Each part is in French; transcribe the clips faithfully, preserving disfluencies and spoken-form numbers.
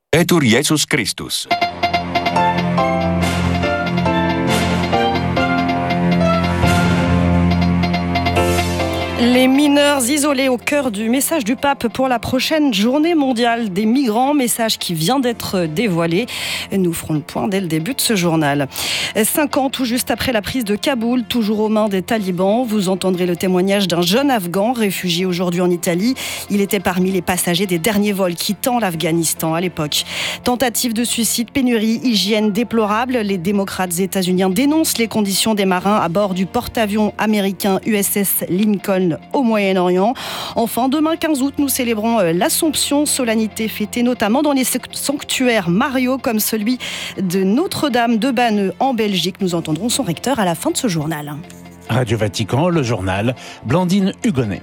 Etur Jesus Christus. Les mineurs isolés au cœur du message du pape pour la prochaine journée mondiale des migrants, message qui vient d'être dévoilé. Nous ferons le point dès le début de ce journal. Cinq ans tout juste après la prise de Kaboul, toujours aux mains des talibans, vous entendrez le témoignage d'un jeune Afghan réfugié aujourd'hui en Italie. Il était parmi les passagers des derniers vols quittant l'Afghanistan à l'époque. Tentative de suicide, pénurie, hygiène déplorable. Les démocrates états-uniens dénoncent les conditions des marins à bord du porte-avions américain U S S Lincoln au Moyen-Orient. Enfin, demain quinze août, nous célébrons l'Assomption, solennité fêtée notamment dans les sanctuaires mariaux comme celui de Notre-Dame de Banneux en Belgique. Nous entendrons son recteur à la fin de ce journal. Radio Vatican, le journal, Blandine Hugonnet.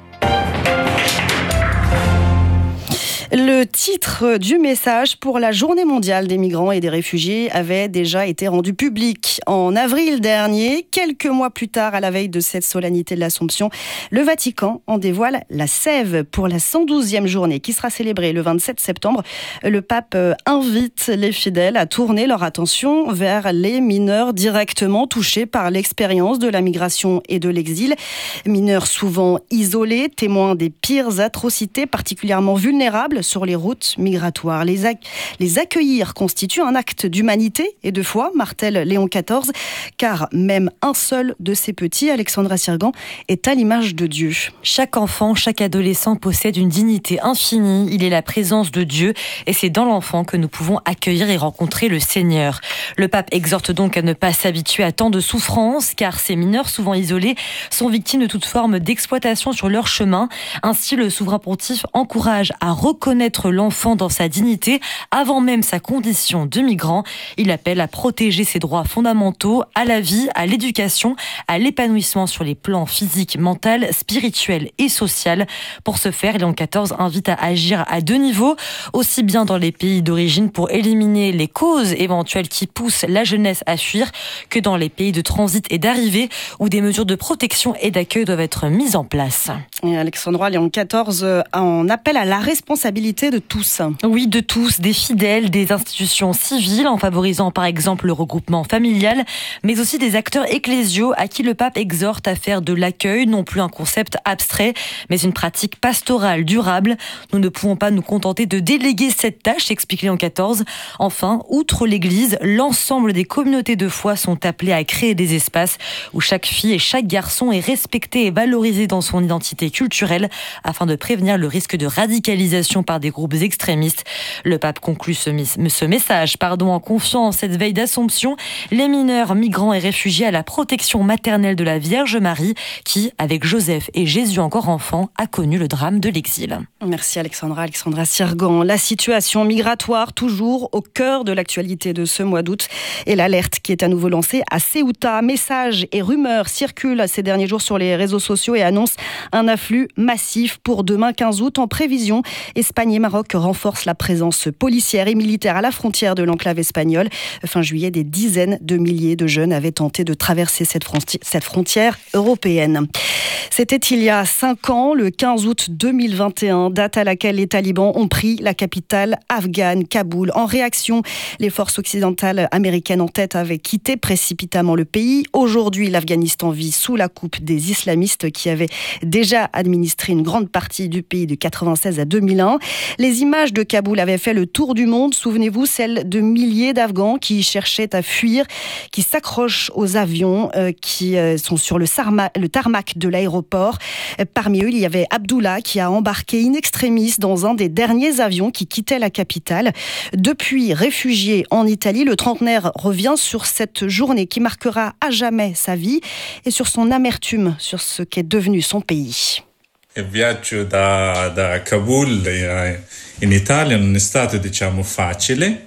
Le titre du message pour la Journée mondiale des migrants et des réfugiés avait déjà été rendu public en avril dernier. Quelques mois plus tard, à la veille de cette solennité de l'Assomption, le Vatican en dévoile la sève pour la cent douzième journée qui sera célébrée le vingt-sept septembre. Le pape invite les fidèles à tourner leur attention vers les mineurs directement touchés par l'expérience de la migration et de l'exil. Mineurs souvent isolés, témoins des pires atrocités, particulièrement vulnérables sur les routes migratoires. Les, ac- les accueillir constitue un acte d'humanité et de foi, martèle Léon quatorze, car même un seul de ces petits, Alexandra Sirgan, est à l'image de Dieu. Chaque enfant, chaque adolescent possède une dignité infinie. Il est la présence de Dieu et c'est dans l'enfant que nous pouvons accueillir et rencontrer le Seigneur. Le pape exhorte donc à ne pas s'habituer à tant de souffrances, car ces mineurs souvent isolés sont victimes de toute forme d'exploitation sur leur chemin. Ainsi, le souverain pontife encourage à reconnaître l'enfant dans sa dignité avant même sa condition de migrant. Il appelle à protéger ses droits fondamentaux à la vie, à l'éducation, à l'épanouissement sur les plans physique, mental, spirituel et social. Pour ce faire, Léon quatorze invite à agir à deux niveaux, aussi bien dans les pays d'origine pour éliminer les causes éventuelles qui poussent la jeunesse à fuir, que dans les pays de transit et d'arrivée où des mesures de protection et d'accueil doivent être mises en place. Et Alexandra, Léon quatorze en appelle à la responsabilité de tous. Oui, de tous, des fidèles, des institutions civiles, en favorisant par exemple le regroupement familial, mais aussi des acteurs ecclésiaux à qui le pape exhorte à faire de l'accueil non plus un concept abstrait, mais une pratique pastorale durable. Nous ne pouvons pas nous contenter de déléguer cette tâche, explique Léon quatorze. Enfin, outre l'Église, l'ensemble des communautés de foi sont appelées à créer des espaces où chaque fille et chaque garçon est respecté et valorisé dans son identité culturelle afin de prévenir le risque de radicalisation par des groupes extrémistes. Le pape conclut ce, ce message pardon, en confiant en cette veille d'Assomption les mineurs, migrants et réfugiés à la protection maternelle de la Vierge Marie qui, avec Joseph et Jésus encore enfant, a connu le drame de l'exil. Merci Alexandra, Alexandra Sirgan. La situation migratoire toujours au cœur de l'actualité de ce mois d'août et l'alerte qui est à nouveau lancée à Ceuta. Messages et rumeurs circulent ces derniers jours sur les réseaux sociaux et annoncent un afflux massif pour demain quinze août en prévision. Espagne et Maroc renforcent la présence policière et militaire à la frontière de l'enclave espagnole. Fin juillet, des dizaines de milliers de jeunes avaient tenté de traverser cette frontière, cette frontière européenne. C'était il y a cinq ans, le quinze août deux mille vingt et un, date à laquelle les talibans ont pris la capitale afghane, Kaboul. En réaction, les forces occidentales américaines en tête avaient quitté précipitamment le pays. Aujourd'hui, l'Afghanistan vit sous la coupe des islamistes qui avaient déjà administré une grande partie du pays de quatre-vingt-seize à deux mille un. Les images de Kaboul avaient fait le tour du monde. Souvenez-vous, celles de milliers d'Afghans qui cherchaient à fuir, qui s'accrochent aux avions, euh, qui euh, sont sur le, sarma, le tarmac de l'aéroport. Parmi eux, il y avait Abdullah qui a embarqué in extremis dans un des derniers avions qui quittait la capitale. Depuis réfugié en Italie, le trentenaire revient sur cette journée qui marquera à jamais sa vie et sur son amertume sur ce qu'est devenu son pays. Il viaggio da, da Kabul in Italia non è stato, diciamo, facile.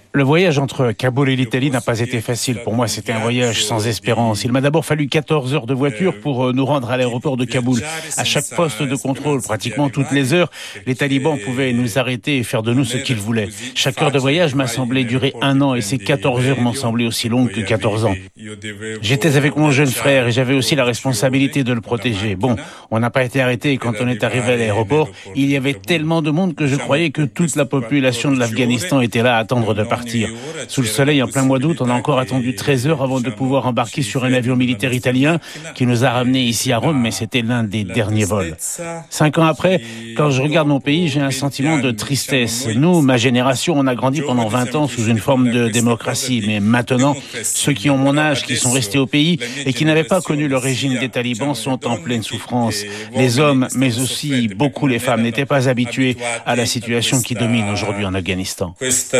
Le voyage entre Kaboul et l'Italie n'a pas été facile. Pour moi, c'était un voyage sans espérance. Il m'a d'abord fallu quatorze heures de voiture pour nous rendre à l'aéroport de Kaboul. À chaque poste de contrôle, pratiquement toutes les heures, les talibans pouvaient nous arrêter et faire de nous ce qu'ils voulaient. Chaque heure de voyage m'a semblé durer un an et ces quatorze heures m'ont semblé aussi longues que quatorze ans. J'étais avec mon jeune frère et j'avais aussi la responsabilité de le protéger. Bon, on n'a pas été arrêté et quand on est arrivé à l'aéroport, il y avait tellement de monde que je croyais que toute la population de l'Afghanistan était là à attendre de partir. Sous le soleil, en plein mois d'août, on a encore attendu treize heures avant de pouvoir embarquer sur un avion militaire italien qui nous a ramenés ici à Rome, mais c'était l'un des derniers vols. Cinq ans après, quand je regarde mon pays, j'ai un sentiment de tristesse. Nous, ma génération, on a grandi pendant vingt ans sous une forme de démocratie, mais maintenant, ceux qui ont mon âge, qui sont restés au pays et qui n'avaient pas connu le régime des talibans sont en pleine souffrance. Les hommes, mais aussi beaucoup les femmes, n'étaient pas habitués à la situation qui domine aujourd'hui en Afghanistan.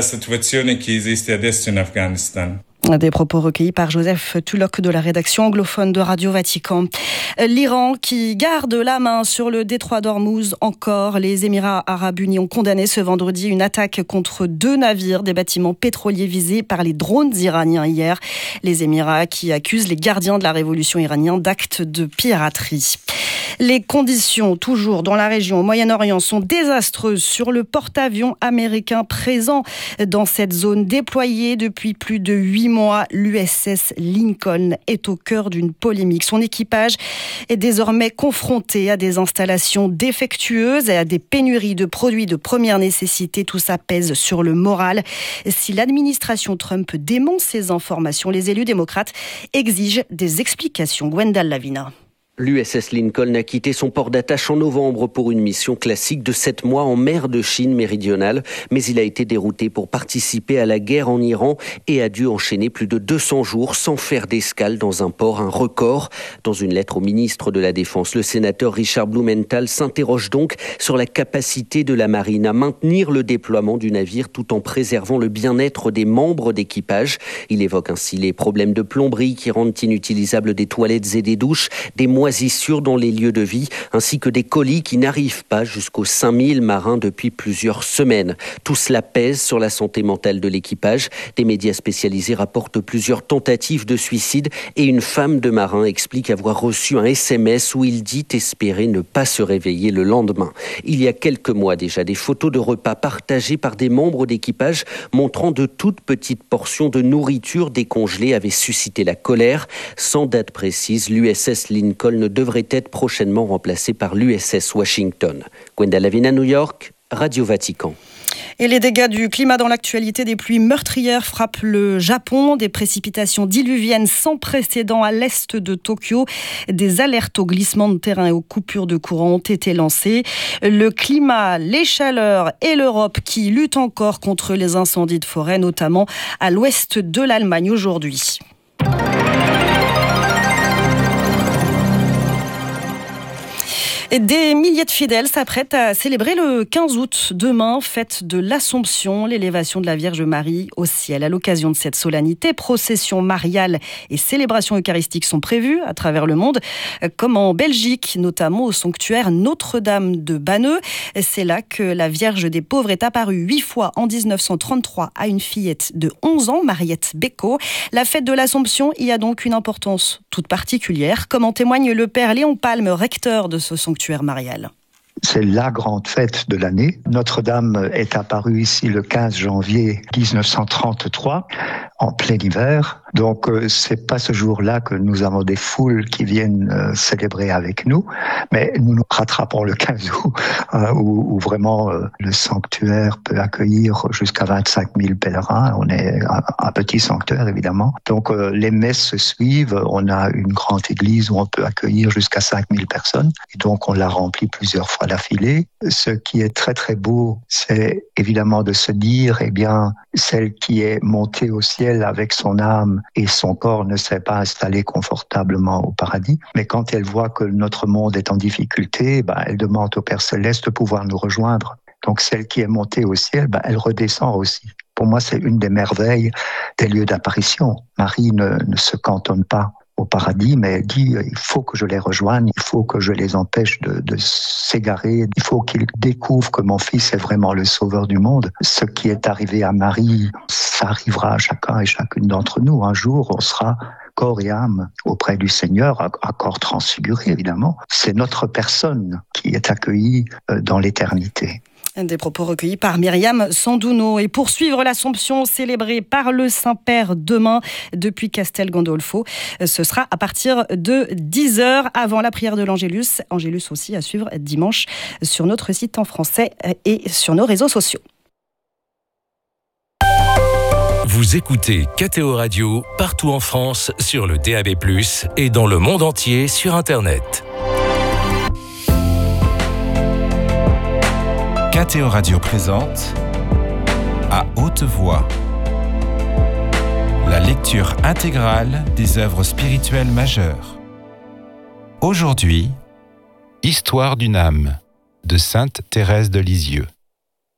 Des propos recueillis par Joseph Tulloch de la rédaction anglophone de Radio Vatican. L'Iran qui garde la main sur le détroit d'Ormuz encore. Les Émirats arabes unis ont condamné ce vendredi une attaque contre deux navires des bâtiments pétroliers visés par les drones iraniens hier. Les Émirats qui accusent les gardiens de la révolution iranienne d'actes de piraterie. Les conditions, toujours dans la région au Moyen-Orient, sont désastreuses sur le porte-avions américain présent dans cette zone. Déployé depuis plus de huit mois, l'U S S Lincoln est au cœur d'une polémique. Son équipage est désormais confronté à des installations défectueuses et à des pénuries de produits de première nécessité. Tout ça pèse sur le moral. Si l'administration Trump dément ces informations, les élus démocrates exigent des explications. Gwendal Lavina. L'U S S Lincoln a quitté son port d'attache en novembre pour une mission classique de sept mois en mer de Chine méridionale, mais il a été dérouté pour participer à la guerre en Iran et a dû enchaîner plus de deux cents jours sans faire d'escale dans un port, un record. Dans une lettre au ministre de la Défense, le sénateur Richard Blumenthal s'interroge donc sur la capacité de la marine à maintenir le déploiement du navire tout en préservant le bien-être des membres d'équipage. Il évoque ainsi les problèmes de plomberie qui rendent inutilisables des toilettes et des douches, des moyens moisissures dans les lieux de vie, ainsi que des colis qui n'arrivent pas jusqu'aux cinq mille marins depuis plusieurs semaines. Tout cela pèse sur la santé mentale de l'équipage. Des médias spécialisés rapportent plusieurs tentatives de suicide et une femme de marin explique avoir reçu un S M S où il dit espérer ne pas se réveiller le lendemain. Il y a quelques mois déjà, des photos de repas partagés par des membres d'équipage montrant de toutes petites portions de nourriture décongelée avaient suscité la colère. Sans date précise, l'U S S Lincoln devrait être prochainement remplacé par l'U S S Washington. Gwenda Lavina, New York, Radio Vatican. Et les dégâts du climat dans l'actualité, des pluies meurtrières frappent le Japon, des précipitations diluviennes sans précédent à l'est de Tokyo. Des alertes au glissement de terrain et aux coupures de courant ont été lancées. Le climat, les chaleurs et l'Europe qui luttent encore contre les incendies de forêt, notamment à l'ouest de l'Allemagne aujourd'hui. Des milliers de fidèles s'apprêtent à célébrer le quinze août, demain, fête de l'Assomption, l'élévation de la Vierge Marie au ciel. À l'occasion de cette solennité, processions mariales et célébrations eucharistiques sont prévues à travers le monde, comme en Belgique, notamment au sanctuaire Notre-Dame de Banneux. C'est là que la Vierge des Pauvres est apparue huit fois en dix-neuf cent trente-trois à une fillette de onze ans, Mariette Bécaud. La fête de l'Assomption y a donc une importance toute particulière, comme en témoigne le père Léon Palme, recteur de ce sanctuaire marial. C'est la grande fête de l'année. Notre-Dame est apparue ici le quinze janvier dix-neuf cent trente-trois, en plein hiver. Donc, euh, c'est pas ce jour-là que nous avons des foules qui viennent euh, célébrer avec nous, mais nous nous rattrapons le quinze août, euh, où, où vraiment euh, le sanctuaire peut accueillir jusqu'à vingt-cinq mille pèlerins. On est un, un petit sanctuaire, évidemment. Donc, euh, les messes se suivent. On a une grande église où on peut accueillir jusqu'à cinq mille personnes. Et donc, on la remplit plusieurs fois d'affilée. Ce qui est très, très beau, c'est évidemment de se dire, eh bien, celle qui est montée au ciel avec son âme et son corps ne s'est pas installé confortablement au paradis. Mais quand elle voit que notre monde est en difficulté, ben, elle demande au Père Céleste de pouvoir nous rejoindre. Donc celle qui est montée au ciel, ben, elle redescend aussi. Pour moi, c'est une des merveilles des lieux d'apparition. Marie ne, ne se cantonne pas au paradis, mais elle dit il faut que je les rejoigne, il faut que je les empêche de, de s'égarer, il faut qu'ils découvrent que mon fils est vraiment le sauveur du monde. Ce qui est arrivé à Marie, ça arrivera à chacun et chacune d'entre nous. Un jour, on sera corps et âme auprès du Seigneur, à corps transfiguré évidemment. C'est notre personne qui est accueillie dans l'éternité. Des propos recueillis par Myriam Sandouno. Et pour suivre l'Assomption célébrée par le Saint-Père demain depuis Castel Gandolfo, ce sera à partir de dix heures avant la prière de l'Angélus. Angélus aussi à suivre dimanche sur notre site en français et sur nos réseaux sociaux. Vous écoutez K T O Radio partout en France sur le D A B plus, et dans le monde entier sur Internet. K T O Radio présente À haute voix la lecture intégrale des œuvres spirituelles majeures. Aujourd'hui, Histoire d'une âme de Sainte Thérèse de Lisieux.